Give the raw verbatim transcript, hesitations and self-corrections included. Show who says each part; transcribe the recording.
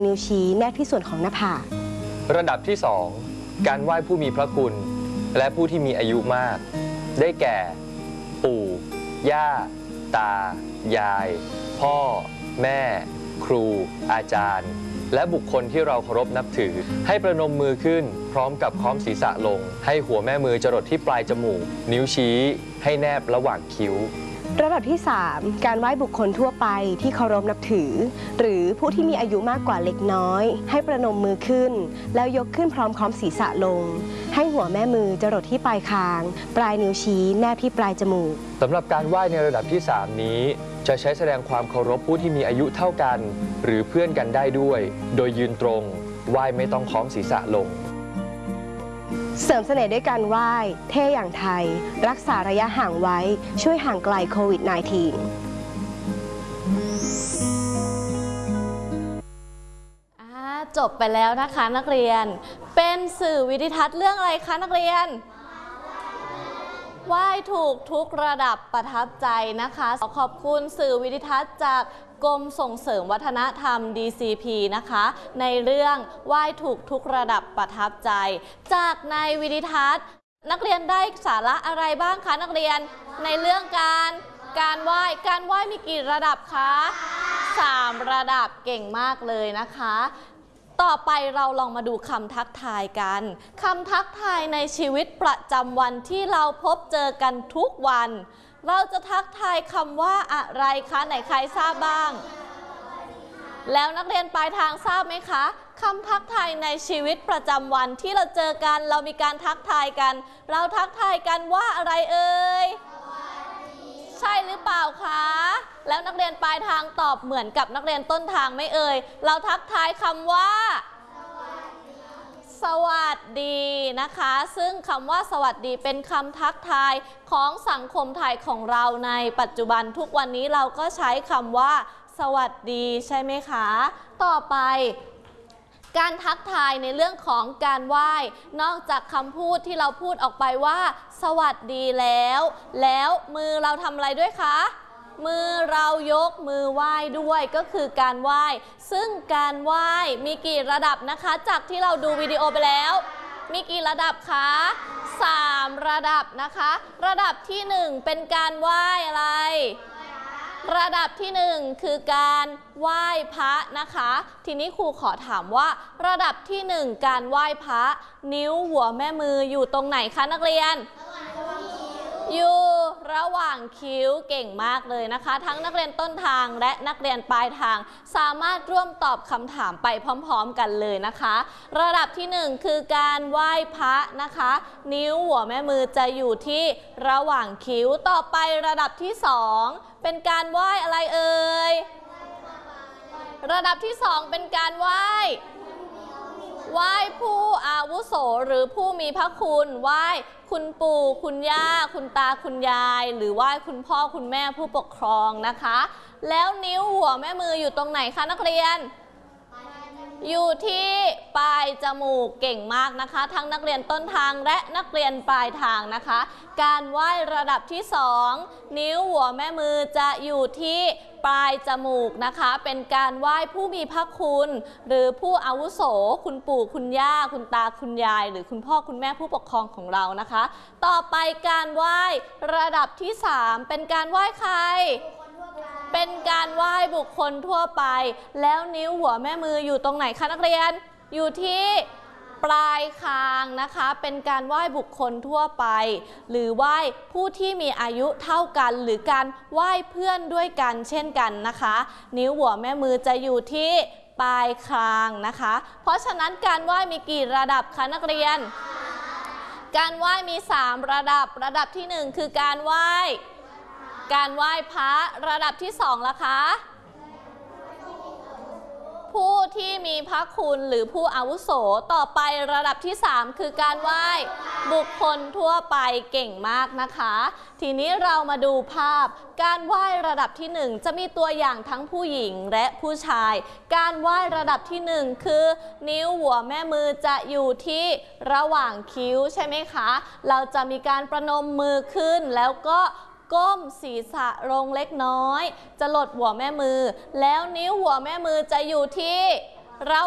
Speaker 1: นิ้วชี้แนบที่ส่วนของหน้าผาก
Speaker 2: ระดับที่สองการไหว้ผู้มีพระคุณและผู้ที่มีอายุมากได้แก่ ปู่ ย่า ตา ยาย พ่อ แม่ ครู อาจารย์และบุคคลที่เราเคารพนับถือให้ประนมมือขึ้นพร้อมกับค้อมศีรษะลงให้หัวแม่มือจรดที่ปลายจมูกนิ้วชี้ให้แนบระหว่างคิ้ว
Speaker 1: ระดับที่สามการไหว้บุคคลทั่วไปที่เคารพนับถือหรือผู้ที่มีอายุมากกว่าเล็กน้อยให้ประนมมือขึ้นแล้วยกขึ้นพร้อมค้อมศีรษะลงให้หัวแม่มือจรดที่ปลายคางปลายนิ้วชี้แนบที่ปลายจมูก
Speaker 2: สำหรับการไหว้ในระดับที่สามนี้จะใช้แสดงความเคารพผู้ที่มีอายุเท่ากันหรือเพื่อนกันได้ด้วยโดยยืนตรงไหว้ไม่ต้องค้อมศีรษะลง
Speaker 1: เสริมเสน่ห์ด้วยการไหว้เท่อย่างไทยรักษาระยะห่างไว้ช่วยห่างไกลโควิด สิบเก้า
Speaker 3: จบไปแล้วนะคะนักเรียนเป็นสื่อวิดิทัศน์เรื่องอะไรคะนักเรียนไหว้ถูกทุกระดับประทับใจนะคะขอขอบคุณสื่อวิดิทัศน์จากกรมส่งเสริมวัฒนธรรม ดี ซี พี นะคะในเรื่องไหว้ถูกทุกระดับประทับใจจากในวิดิทัศน์นักเรียนได้สาระอะไรบ้างคะนักเรียนในเรื่องการการไหว้การไหว้มีกี่ระดับคะสามระดับเก่งมากเลยนะคะต่อไปเราลองมาดูคำทักทายกันคำทักทายในชีวิตประจำวันที่เราพบเจอกันทุกวันเราจะทักทายคำว่าอะไรคะไหนใครทราบบ้างแล้วนักเรียนปลายทางทราบไหมคะคำทักทายในชีวิตประจำวันที่เราเจอกันเรามีการทักทายกันเราทักทายกันว่าอะไรเอ่ยใช่หรือเปล่าคะแล้วนักเรียนปลายทางตอบเหมือนกับนักเรียนต้นทางไม่เอ่ยเราทักทายคำว่าสวัสดีนะคะซึ่งคำว่าสวัสดีเป็นคำทักทายของสังคมไทยของเราในปัจจุบันทุกวันนี้เราก็ใช้คำว่าสวัสดีใช่ไหมคะต่อไปการทักทายในเรื่องของการไหว้นอกจากคำพูดที่เราพูดออกไปว่าสวัสดีแล้วแล้วมือเราทำอะไรด้วยคะมือเรายกมือไหว้ด้วยก็คือการไหว้ซึ่งการไหว้มีกี่ระดับนะคะจากที่เราดูวิดีโอไปแล้วมีกี่ระดับคะสามระดับนะคะระดับที่หนึ่งเป็นการไหว้อะไรระดับที่หนึ่งคือการไหว้พระนะคะทีนี้ครูขอถามว่าระดับที่หนึ่งการไหว้พระนิ้วหัวแม่มืออยู่ตรงไหนคะนักเรียนอยู่ระหว่างคิ้วเก่งมากเลยนะคะทั้งนักเรียนต้นทางและนักเรียนปลายทางสามารถร่วมตอบคำถามไปพร้อมๆกันเลยนะคะระดับที่หนึ่งคือการไหว้พระนะคะนิ้วหัวแม่มือจะอยู่ที่ระหว่างคิ้วต่อไประดับที่สองเป็นการไหว้อะไรเอ่ยระดับที่สองเป็นการไหว้ไหว้ผู้อาวุโสหรือผู้มีพระคุณไหว้คุณปู่คุณย่าคุณตาคุณยายหรือไหว้คุณพ่อคุณแม่ผู้ปกครองนะคะแล้วนิ้วหัวแม่มืออยู่ตรงไหนคะนักเรียนอยู่ที่ปลายจมูกเก่งมากนะคะทั้งนักเรียนต้นทางและนักเรียนปลายทางนะคะการไหว้ระดับที่สองนิ้วหัวแม่มือจะอยู่ที่ปลายจมูกนะคะเป็นการไหว้ผู้มีพระคุณหรือผู้อาวุโสคุณปู่คุณย่าคุณตาคุณยายหรือคุณพ่อคุณแม่ผู้ปกครองของเรานะคะต่อไปการไหว้ระดับที่สามเป็นการไหว้ใครเป็นการไหว้บุคคลทั่วไปแล้วนิ้วหัวแม่มืออยู่ตรงไหนคะนักเรียนอยู่ที่ปลายคางนะคะเป็นการไหว้บุคคลทั่วไปหรือไหว้ผู้ที่มีอายุเท่ากันหรือการไหว้เพื่อนด้วยกันเช่นกันนะคะนิ้วหัวแม่มือจะอยู่ที่ปลายคางนะคะเพราะฉะนั้นการไหว้มีกี่ระดับคะนักเรียนการไหว้มีสามระดับระดับที่หนึ่งคือการไหว้การไหว้พระระดับที่สองล่ะคะผู้ที่มีพระคุณหรือผู้อาวุโสต่อไประดับที่สามคือการไหว้บุคคลทั่วไปเก่งมากนะคะทีนี้เรามาดูภาพการไหว้ระดับที่หนึ่งจะมีตัวอย่างทั้งผู้หญิงและผู้ชายการไหว้ระดับที่หนึ่งคือนิ้วหัวแม่มือจะอยู่ที่ระหว่างคิ้วใช่ไหมคะเราจะมีการประนมมือขึ้นแล้วก็ก้มศีรษะลงเล็กน้อยจะหลดหัวแม่มือแล้วนิ้วหัวแม่มือจะอยู่ที่ระ